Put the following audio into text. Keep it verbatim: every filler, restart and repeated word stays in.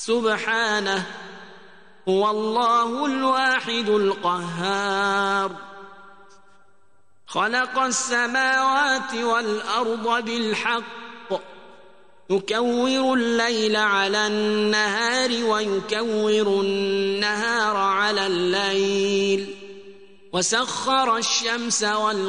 سبحانه هو الله الواحد القهار خلق السماوات والأرض بالحق يكور الليل على النهار ويكور النهار على الليل وسخر الشمس والقمر